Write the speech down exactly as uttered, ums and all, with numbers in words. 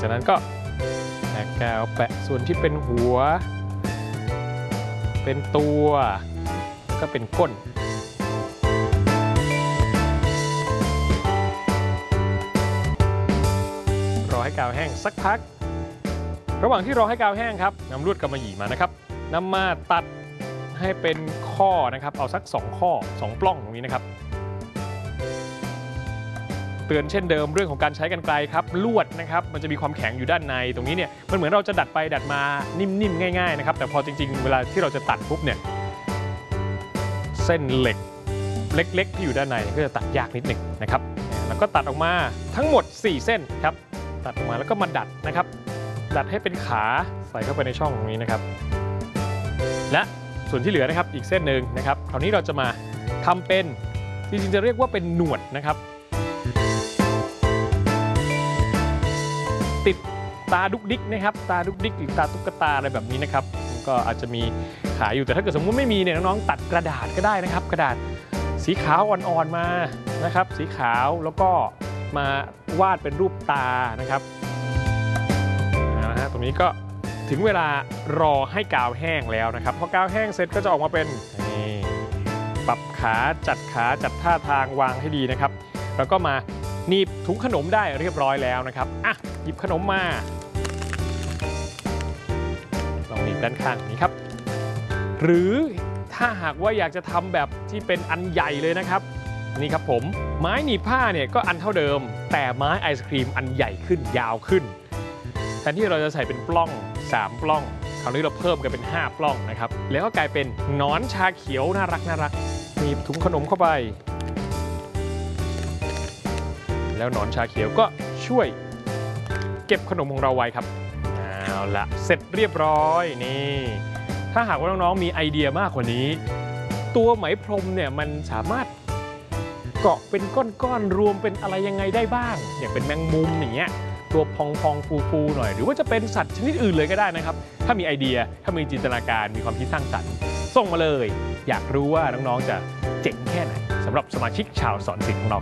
จากนั้นก็แปะกาวแปะส่วนที่เป็นหัวเป็นตัวก็เป็นก้นรอให้กาวแห้งสักพักระหว่างที่รอให้กาวแห้งครับนำลวดกำมะหยี่มานะครับนำมาตัดให้เป็นข้อนะครับเอาสักสองข้อสองปล้องตรงนี้นะครับเตือนเช่นเดิมเรื่องของการใช้กรรไกรครับลวดนะครับมันจะมีความแข็งอยู่ด้านในตรงนี้เนี่ยมันเหมือนเราจะดัดไปดัดมานิ่มๆง่ายๆนะครับแต่พอจริงๆเวลาที่เราจะตัดปุ๊บเนี่ยเส้นเหล็กเล็กๆที่อยู่ด้านในก็จะตัดยากนิดหนึ่งนะครับแล้วก็ตัดออกมาทั้งหมดสี่เส้นครับตัดออกมาแล้วก็มาดัดนะครับดัดให้เป็นขาใส่เข้าไปในช่องตรงนี้นะครับและส่วนที่เหลือนะครับอีกเส้นหนึ่งนะครับคราวนี้เราจะมาทำเป็นจริงๆจะเรียกว่าเป็นหนวดนะครับติดตาดุกดิกนะครับตาดุกดิกหรือตาตุ๊กตาอะไรแบบนี้นะครับก็อาจจะมีขายอยู่แต่ถ้าเกิดสมมติไม่มีเนี่ยน้องๆตัดกระดาษก็ได้นะครับกระดาษสีขาวอ่อนๆมานะครับสีขาวแล้วก็มาวาดเป็นรูปตานะครับนะฮะตรงนี้ก็ถึงเวลารอให้กาวแห้งแล้วนะครับพอกาวแห้งเสร็จก็จะออกมาเป็นนี่ปรับขาจัดขาจัดท่าทางวางให้ดีนะครับแล้วก็มาหนีบถุงขนมได้เรียบร้อยแล้วนะครับอ่ะหยิบขนมมาลองหนีบด้านข้างนี้ครับหรือถ้าหากว่าอยากจะทำแบบที่เป็นอันใหญ่เลยนะครับนี่ครับผมไม้หนีบผ้าเนี่ยก็อันเท่าเดิมแต่ไม้ไอศครีมอันใหญ่ขึ้นยาวขึ้นแทนที่เราจะใส่เป็นปล้องสามปล้องคราวนี้เราเพิ่มกันเป็นห้าปล้องนะครับแล้วก็กลายเป็นหนอนชาเขียวน่ารักน่ารักหนีบถุงขนมเข้าไปแล้วหนอนชาเขียวก็ช่วยเก็บขนมของเราไว้ครับเอาละเสร็จเรียบร้อยนี่ถ้าหากว่าน้องๆมีไอเดียมากกว่านี้ตัวไหมพรมเนี่ยมันสามารถเกาะเป็นก้อนๆรวมเป็นอะไรยังไงได้บ้างอย่างเป็นแมงมุมอย่างเงี้ยตัวพองๆฟูๆหน่อยหรือว่าจะเป็นสัตว์ชนิดอื่นเลยก็ได้นะครับถ้ามีไอเดียถ้ามีจินตนาการมีความคิดสร้างสรรค์ส่งมาเลยอยากรู้ว่าน้องๆจะเจ๋งแค่ไหนสำหรับสมาชิกชาวสอนศิลป์ของเรา